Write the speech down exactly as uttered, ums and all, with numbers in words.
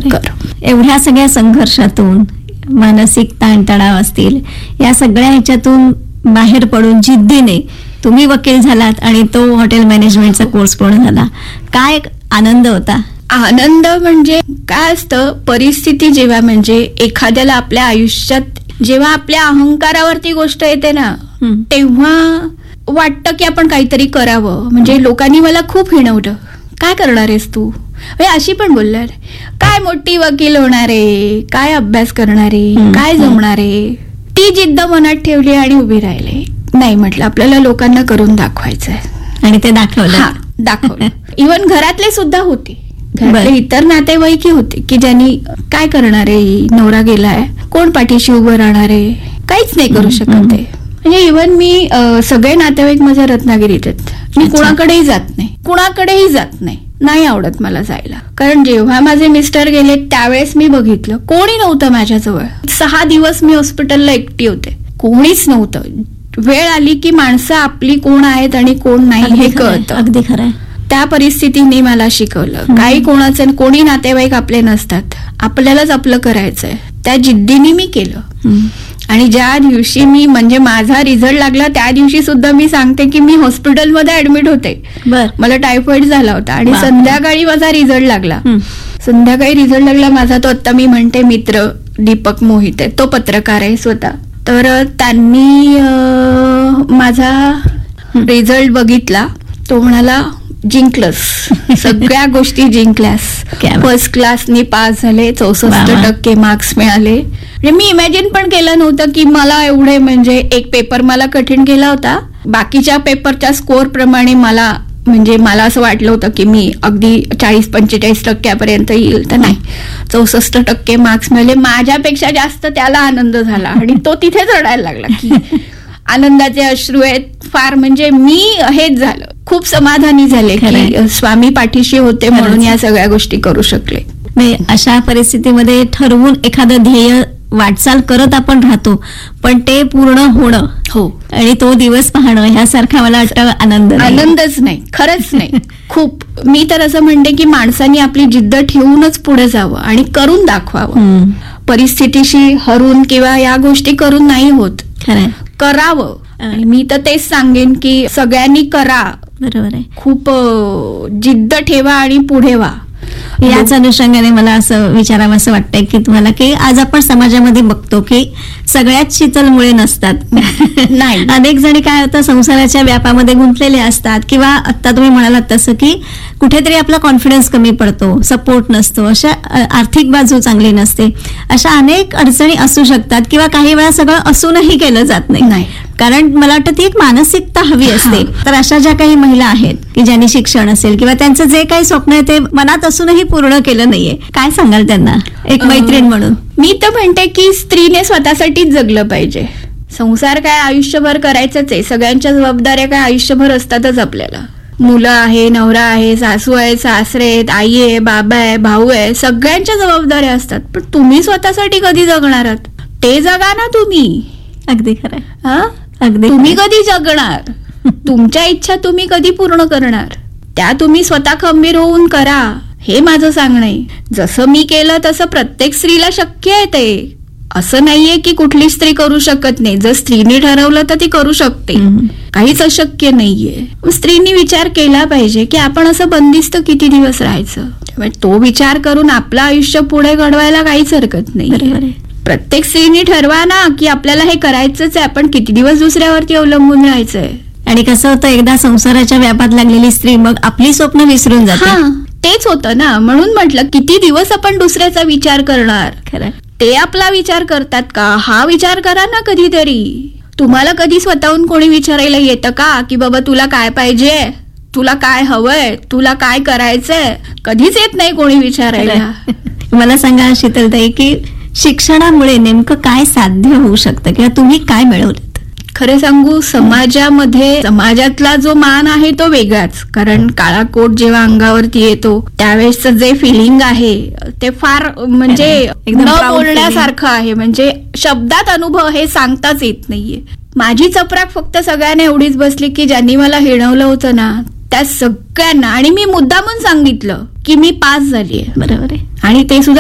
बरोबर. एवढ्या सगळ्या संघर्षातून, मानसिक ताणतणाव असतील, या सगळ्या ह्याच्यातून बाहेर पडून जिद्दीने तुम्ही वकील झालात आणि तो हॉटेल मॅनेजमेंटचा कोर्स पूर्ण झाला. काय आनंद होता? आनंद म्हणजे काय असतं, परिस्थिती जेव्हा म्हणजे एखाद्याला आपल्या आयुष्यात जेव्हा आपल्या अहंकारावरती गोष्ट येते ना, तेव्हा वाटतं की आपण काहीतरी करावं. म्हणजे लोकांनी मला खूप हिणवलं, काय करणार आहेस तू, अशी पण बोलणार, काय मोठी वकील होणार आहे, काय अभ्यास करणार आहे, काय जमणार आहे. ती जिद्द मनात ठेवली आणि उभी राहिले. नाही म्हटलं, आपल्याला लोकांना करून दाखवायचंय आणि ते दाखवलं. हा, दाखवलं. इव्हन घरातले सुद्धा होते, घरातले इतर नातेवाईक होते की ज्यांनी काय करणार आहे, नवरा गेलाय, कोण पाठीशी उभं राहणार आहे, काहीच नाही करू शकत आहे. म्हणजे इव्हन मी सगळे नातेवाईक माझ्या रत्नागिरीत आहेत, मी कुणाकडेही जात नाही, कुणाकडेही जात नाही, नाही आवडत मला जायला. कारण जेव्हा माझे मिस्टर गेले त्यावेळेस मी बघितलं कोणी नव्हतं माझ्याजवळ. सहा दिवस मी हॉस्पिटलला एकटी होते, कोणीच नव्हतं. वेळ आली की माणसं आपली कोण आहेत आणि कोण नाही हे कळतं. अगदी खरं. त्या परिस्थितीने मला शिकवलं, काही कोणाचं कोणी नातेवाईक आपले नसतात, आपल्यालाच आपलं करायचंय. त्या जिद्दीने मी केलं. आणि ज्या दिवशी मी म्हणजे माझा रिझल्ट लागला त्या दिवशी सुद्धा मी सांगते की मी हॉस्पिटलमध्ये ऍडमिट होते. मला टायफॉइड झाला होता आणि संध्याकाळी माझा रिझल्ट लागला. संध्याकाळी रिझल्ट लागला माझा. तो आता मी म्हणते मित्र दीपक मोहिते, तो पत्रकार आहे स्वतः. तर त्यांनी माझा रिझल्ट बघितला. तो म्हणाला, जिंकलंस, सगळ्या गोष्टी जिंकल्यास, फर्स्ट क्लासनी पास झाले, चौसष्ट टक्के मार्क्स मिळाले. म्हणजे मी इमॅजिन पण केलं नव्हतं की मला एवढे, म्हणजे एक पेपर मला कठीण गेला होता, बाकीच्या पेपरच्या स्कोअर प्रमाणे मला म्हणजे मला असं वाटलं होतं की मी अगदी चाळीस पंचेचाळीस टक्क्यापर्यंत येईल, तर नाही, चौसष्ट टक्के मार्क्स मिळाले. माझ्यापेक्षा जास्त त्याला आनंद झाला आणि तो तिथेच रडायला लागला की आनंदाचे अश्रू आहेत फार. म्हणजे मी हेच झालं, खूप समाधानी झाले की स्वामी पाठीशी होते म्हणून या सगळ्या गोष्टी करू शकले. अशा परिस्थितीमध्ये ठरवून एखादं ध्येय वाटचाल करत आपण राहतो, पण ते पूर्ण होणं हो आणि तो दिवस पाहणं ह्यासारखा मला वाटतं आनंद आनंदच नाही, खरंच नाही. खूप मी तर असं म्हणते की माणसांनी आपली जिद्द ठेवूनच पुढे जावं आणि करून दाखवावं. परिस्थितीशी हरून किंवा या गोष्टी करून नाही होत, करावं. आणि मी तर तेच सांगेन की सगळ्यांनी करा. बरोबर आहे. खूप जिद्द ठेवा आणि पुढे व्हा. याच अनुषंगाने मला असं विचारावं असं वाटतंय की तुम्हाला की आज आपण समाजामध्ये बघतो की सगळ्याच शीतल मुळे नसतात. नाही, अनेक जणी काय होतं, संसाराच्या व्यापामध्ये गुंतलेले असतात किंवा आता तुम्ही म्हणालात तसं की कुठेतरी आपला कॉन्फिडन्स कमी पडतो, सपोर्ट नसतो, अशा आर्थिक बाजू चांगली नसते, अशा अनेक अडचणी असू शकतात किंवा काही वेळा सगळं असूनही केलं जात नाही. कारण मला वाटतं ती एक मानसिकता हवी असते. तर अशा ज्या काही महिला आहेत की ज्यांनी शिक्षण असेल किंवा त्यांचं जे काही स्वप्न आहे ते मनात असूनही पूर्ण केलं नाहीये, काय सांगाल त्यांना एक मैत्रीण म्हणून? मी तर म्हणते की स्त्रीने स्वतःसाठीच जगलं पाहिजे. संसार काय आयुष्यभर करायचंच आहे, सगळ्यांच्या जबाबदाऱ्या काय आयुष्यभर असतातच आपल्याला. मुलं आहे, नवरा आहे, सासू आहे, सासरे आहेत, आई आहे, बाबा आहे, भाऊ आहे, सगळ्यांच्या जबाबदाऱ्या असतात. पण तुम्ही स्वतःसाठी कधी जगणार आहात ते जगा ना तुम्ही. अगदी खरं. हा, अगदी. तुम्ही कधी जगणार, तुमच्या इच्छा तुम्ही कधी पूर्ण करणार, त्या तुम्ही स्वतः खंबीर होऊन करा, हे माझं सांगणं आहे. जसं मी केलं तसं प्रत्येक स्त्रीला शक्य आहे. ते असं नाहीये की कुठली स्त्री करू शकत नाही. जर स्त्रीने ठरवलं तर ती करू शकते, काहीच अशक्य नाहीये. स्त्रीने विचार केला पाहिजे की आपण असं बंदिस्त किती दिवस राहायचं. तो विचार करून आपलं आयुष्य पुढे घडवायला काहीच हरकत नाही. प्रत्येक स्त्रीने ठरवा ना की आपल्याला हे करायचंच आहे, आपण किती दिवस दुसऱ्यावरती अवलंबून राहायचंय. आणि कसं होतं, एकदा संसाराच्या व्यापात लागलेली स्त्री मग आपली स्वप्न विसरून जाते. तेच होतं ना, म्हणून म्हटलं किती दिवस आपण दुसऱ्याचा विचार करणार. खरं, ते आपला विचार करतात का हा विचार करा ना कधीतरी. तुम्हाला कधी स्वतःहून कोणी विचारायला येतं का की बाबा तुला काय पाहिजे, तुला काय हवंय, तुला काय करायचंय? कधीच येत नाही कोणी विचारायला. मला सांगा शीतलताई की शिक्षणामुळे नेमकं काय साध्य होऊ शकतं किंवा तुम्ही काय मिळवलं? खरे सांगू, समाजामध्ये समाजातला जो मान आहे तो वेगळाच. कारण काळा कोट जेव्हा अंगावरती येतो त्यावेळेसचं जे फिलिंग आहे ते फार म्हणजे न बोलण्यासारखं आहे. म्हणजे शब्दात अनुभव हे सांगताच येत नाहीये. माझी चपराक फक्त सगळ्यांना एवढीच बसली की ज्यांनी मला हिणवलं होतं ना त्या सगळ्यांना, आणि मी मुद्दामून सांगितलं की मी पास झालीये. बरोबर आहे. आणि ते सुद्धा